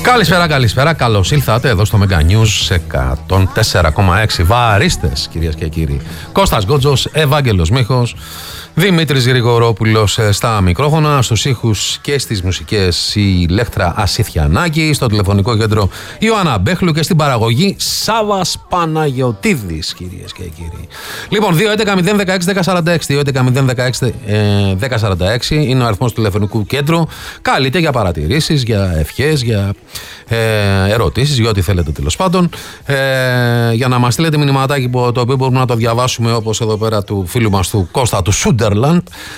Καλησπέρα. Καλώς ήλθατε εδώ στο Mega News 104,6. Βαρίστες, κυρίες και κύριοι. Κώστας Γκότζος, Ευάγγελος Μίχος, Δημήτρης Γρηγορόπουλος στα μικρόφωνα, στους ήχους και στις μουσικές η Λέκτρα Ασίθιανάκη, στο τηλεφωνικό κέντρο Ιωάννα Μπέχλου και στην παραγωγή Σάβας Παναγιωτίδης, κυρίες και κύριοι. Λοιπόν, 2.11.016.1046, 2.11.016.1046 είναι ο αριθμός του τηλεφωνικού κέντρου. Καλείτε για παρατηρήσεις, για ευχές, για ερωτήσεις, για ό,τι θέλετε τέλος πάντων. Για να μας στείλετε μηνυματάκι το οποίο μπορούμε να το διαβάσουμε, όπως εδώ πέρα του φίλου μας του Κώστα του Σούντερλαντ.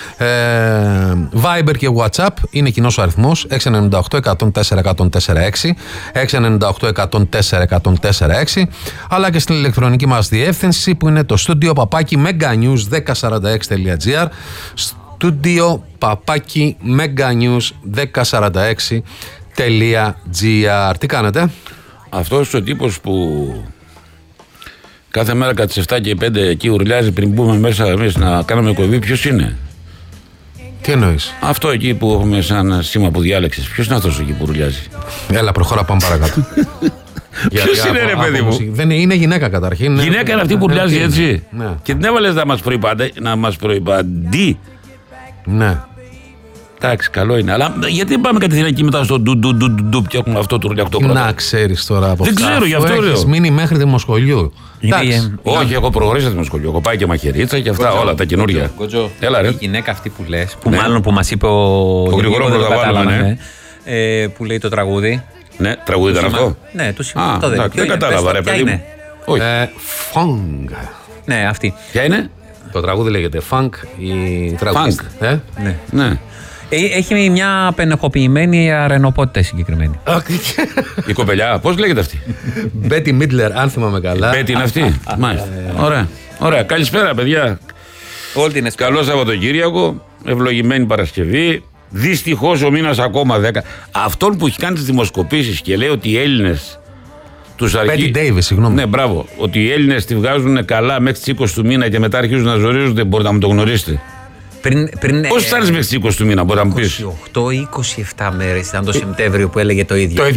Viber και WhatsApp είναι κοινός ο αριθμός 698-104-104-6, 698-104-104-6, αλλά και στην ηλεκτρονική μας διεύθυνση που είναι το studio papaki meganews1046.gr, studio papaki meganews1046.gr. Τι κάνετε? Αυτός ο τύπος που κάθε μέρα κατά τις 7 και 5 εκεί ουρλιάζει πριν μπούμε μέσα εμείς να κάνουμε κομπή, ποιος είναι? Τι εννοείς? Αυτό εκεί που έχουμε σαν σήμα που διάλεξες, ποιος είναι αυτός εκεί που ουρλιάζει? Έλα, προχώρα, πάμε παρακάτω. Ποιος είναι, ρε παιδί μου? Δεν είναι γυναίκα καταρχήν. Γυναίκα είναι αυτή που ουρλιάζει, έτσι. Ναι. Και την έβαλες να μας προϋπαντεί. Ναι. Εντάξει, καλό είναι. Αλλά γιατί πάμε κατευθείαν εκεί μετά στο ντου και έχουμε αυτό το ρουλιακτό πρώτα? Να ξέρεις τώρα από δεν αυτά. ξέρω, γι' αυτό λέω. Έχεις μείνει μέχρι Δημοσχολείου. Όχι, έχω προχωρήσει Δημοσχολείο. Έχω πάει και μαχαιρίτσα και αυτά όλα τα καινούργια. Έλα, ρε. Η γυναίκα αυτή που λες, που μάλλον που μας είπε ο Γρηγορόπουλος, δεν καταλάβαμε, που λέει το τραγούδι. Ναι, τραγούδι ήταν αυτό. Ναι, το σημαίνει. Δεν κατάλαβα, ρε παιδί μου. Funk. Ναι, αυτή. Ποια είναι? Το τραγούδι λέγεται Funk, η τραγουδίστρια. Ναι. Έχει μια πενεχοποιημένη αρενοπότητα συγκεκριμένη. Η κοπελιά, πώς λέγεται αυτή? Μπέτι Μίτλερ, αν θυμάμαι καλά. Μπέτι είναι αυτή. Μάλιστα. Ωραία. Καλησπέρα, παιδιά. Καλό Σαββατοκύριακο. Ευλογημένη Παρασκευή. Δυστυχώς ο μήνας ακόμα 10. Αυτόν που έχει κάνει τις δημοσκοπήσεις και λέει ότι οι Έλληνες τους Μπέτι Ντέιβις, συγγνώμη. Ναι, μπράβο. Ότι οι Έλληνες τη βγάζουν καλά μέχρι τις 20 του μήνα και μετά αρχίζουν να ζορίζονται. Μπορείτε να μου το γνωρίσετε? Πώς φτάνεις μέχρι τις 20 του μήνα, μπορεί να μου πεις? 28 ή 27 μέρες ήταν το Σεπτέμβριο που έλεγε το ίδιο.